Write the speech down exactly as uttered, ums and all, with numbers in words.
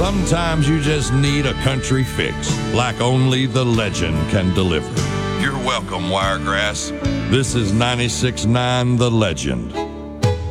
Sometimes you just need a country fix, like only the legend can deliver. You're welcome, Wiregrass. This is ninety-six point nine The Legend.